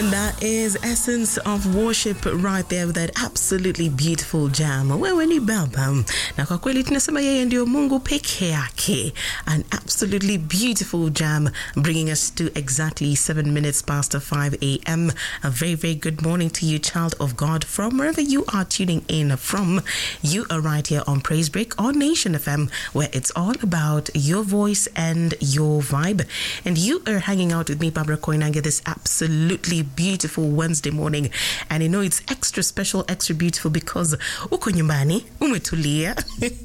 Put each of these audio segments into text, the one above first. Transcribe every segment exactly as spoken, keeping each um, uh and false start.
That is essence of worship right there with that absolutely beautiful jam. Wewe ni baba. Na kwa kweli tunasema yeye ndio Mungu peke yake. An absolutely beautiful jam bringing us to exactly seven minutes past five a.m. A very, very good morning to you, child of God, from wherever you are tuning in from. You are right here on Praise Break on Nation F M, where it's all about your voice and your vibe. And you are hanging out with me, Barbara Koinange, this absolutely beautiful Wednesday morning. And I know it's extra special, extra beautiful because uko nyumbani, umetulia.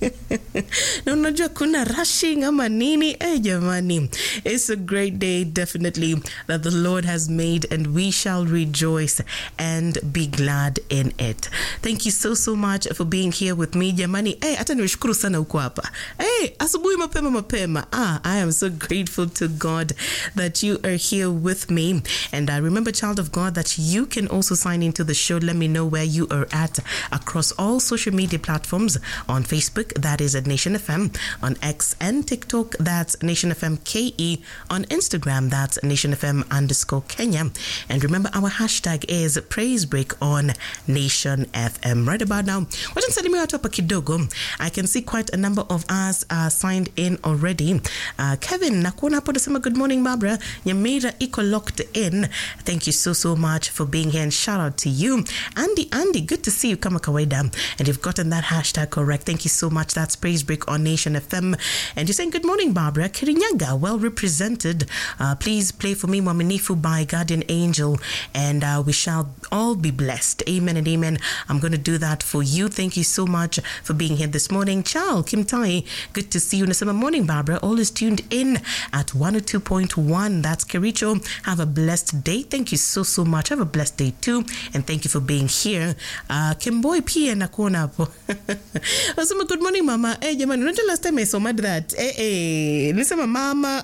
Na unajua kuna rushing ama nini. Eh, jamani. It's a great day, definitely, that the Lord has made, and we shall rejoice and be glad in it. Thank you so, so much for being here with me, jamani. Eh, hata niwashukuru sana uko hapa. Eh, asubuhi mapema mapema. Ah, I am so grateful to God that you are here with me. And I remember, child of God, that you can also sign into the show. Let me know where you are at across all social media platforms. On Facebook, that is at Nation F M. On X and TikTok, that's Nation F M K E. On Instagram, that's Nation F M underscore Kenya. And remember, our hashtag is Praise Break on Nation F M. Right about now, wacha nisalimie watu hapa kidogo. I can see quite a number of us uh, signed in already. Uh, Kevin, nakuona hapo nasema good morning, Barbara. Nyamira iko locked in. Thank you so, so much for being here, and shout out to you. Andy, Andy, good to see you kama kawaida. And you've gotten that hashtag correct. Thank you so much. That's Praise Break on Nation F M. And you're saying good morning, Barbara. Kirinyaga, well represented. Uh, please play for me Mwaminifu by Guardian Angel, and uh, we shall all be blessed. Amen and amen. I'm going to do that for you. Thank you so much for being here this morning. Ciao, Kim Tai, good to see you. Nasema morning, Barbara. All is tuned in at one oh two point one. That's Kericho. Have a blessed day. Thank you so, so much. Have a blessed day too. And thank you for being here. Uh, Kimboy pia nakuona hapo. Nasema good morning, mama. Eh, jamani, unajua last time I saw that. Eh, eh, nisema mama.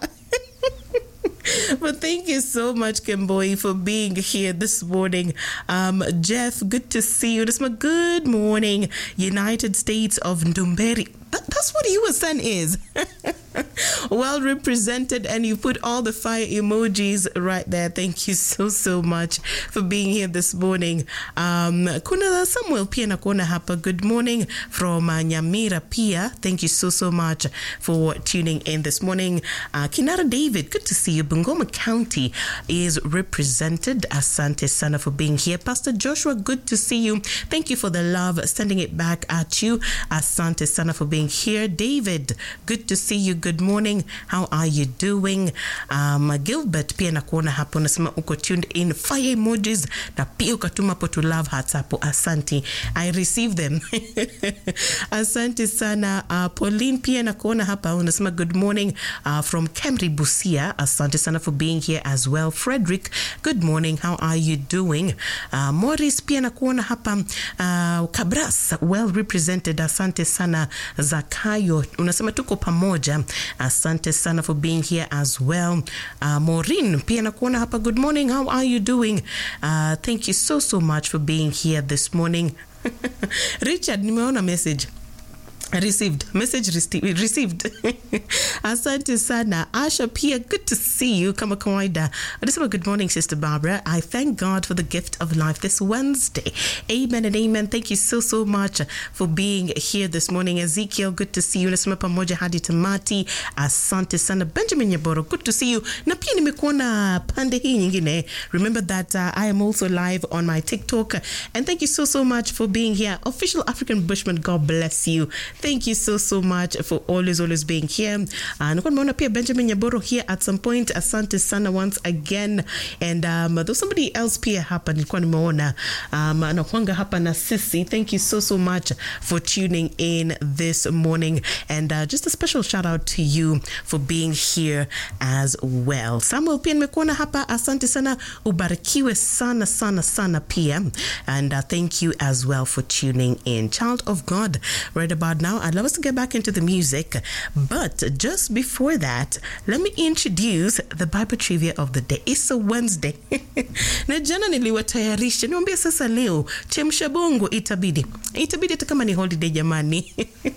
But thank you so much, Kimboy, for being here this morning. Um, Jeff, good to see you. This is my good morning, United States of Ndumberi. That, that's what your son is. Well represented, and you put all the fire emojis right there. Thank you so, so much for being here this morning. Um, kuna Samuel pia nakuona hapa. Good morning from uh, Nyamira pia. Thank you so, so much for tuning in this morning. Uh, Kinara David, good to see you. Bungoma County is represented. Asante sana for being here. Pastor Joshua, good to see you. Thank you for the love, sending it back at you. Asante sana for being here. David, good to see you. Good morning. How are you doing? Um, Gilbert pia nakuona hapo, nasema uko tuned in. Fire emojis na pia ukatuma hapo to love hearts hapo. Asante. I received them. Asante sana. Uh, Pauline pia nakuona hapa, unasema good morning uh, from Kemri Busia. Asante sana for being here as well. Frederick, good morning. How are you doing? Uh, Morris pia nakuona hapa. Uh, Cabras, well represented. Asante sana. Zakayo, unasema tuko pamoja. Asante sana for being here as well. Uh, Maureen, pia nakuona hapa. Good morning. How are you doing? Uh, thank you so, so much for being here this morning. Richard, nimeona message. Received. Message received. received. Asante sana. Asha pia, good to see you. Kama kawaida. Adisema, good morning, Sister Barbara. I thank God for the gift of life this Wednesday. Amen and amen. Thank you so, so much for being here this morning. Ezekiel, good to see you. Nasema pamoja hadi tamati. Asante sana. Benjamin Nyaboro, good to see you. Na pia nimekuona pande hii nyingine. Remember that uh, I am also live on my TikTok. And thank you so, so much for being here. Official African Bushman, God bless you. Thank you so, so much for always, always being here. Uh, Nakuwa nimeona pia Benjamin Nyaboro here at some point. Asante sana once again. And um, there's somebody else pia hapa nilikuwa nimeona. Um, anakuanga hapa na sisi. Thank you so, so much for tuning in this morning. And uh, just a special shout out to you for being here as well. Samuel pia nimekuona hapa. Asante sana. Ubarikiwe sana, sana, sana pia. And uh, thank you as well for tuning in. Child of God, right about now, I'd love us to get back into the music, but just before that, let me introduce the Bible trivia of the day. It's a Wednesday. Na jana niliwatayarisha, niwaambia sasa leo chemsha bongo itabidi. Itabidi hata kama ni holiday jamani.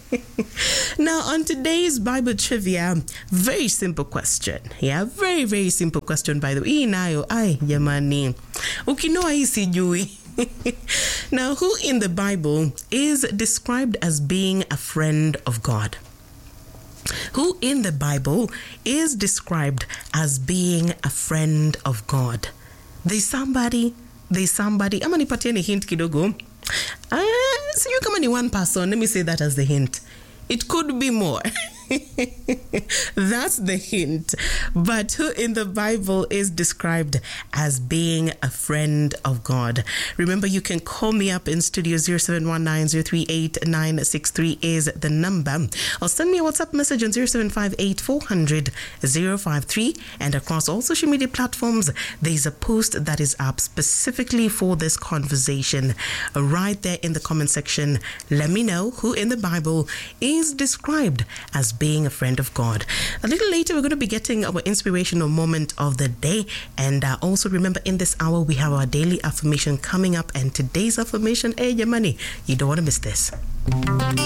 Now on today's Bible trivia, very simple question. Yeah, very very simple question by the way. Inayo ay jamani. Ukinoa hii sijui. Now, who in the Bible is described as being a friend of God? Who in the Bible is described as being a friend of God? There's somebody, there's somebody. Ama nipatie ni hint kidogo. Ah, sijui kama ni one person. Let me say that as the hint. It could be more. That's the hint. But who in the Bible is described as being a friend of God? Remember, you can call me up in studio. Zero seven one nine zero three eight nine six three is the number. Or send me a WhatsApp message on zero seven five eight four hundred zero five three. And across all social media platforms, there's a post that is up specifically for this conversation. Right there in the comment section, let me know who in the Bible is described as being a friend of God. A little later, we're going to be getting our inspirational moment of the day. And uh, also remember, in this hour, we have our daily affirmation coming up. And today's affirmation, hey, Yamani, you don't want to miss this.